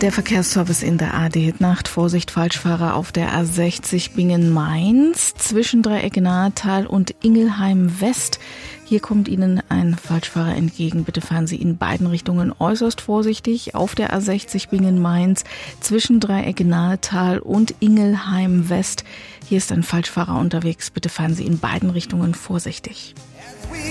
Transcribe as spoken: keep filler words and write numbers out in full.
Der Verkehrsservice in der A R D-Nacht. Vorsicht, Falschfahrer auf der A sechzig Bingen-Mainz zwischen Dreieck-Nahetal und Ingelheim-West. Hier kommt Ihnen ein Falschfahrer entgegen. Bitte fahren Sie in beiden Richtungen äußerst vorsichtig. Auf der A sechzig Bingen-Mainz zwischen Dreieck-Nahetal und Ingelheim-West. Hier ist ein Falschfahrer unterwegs. Bitte fahren Sie in beiden Richtungen vorsichtig.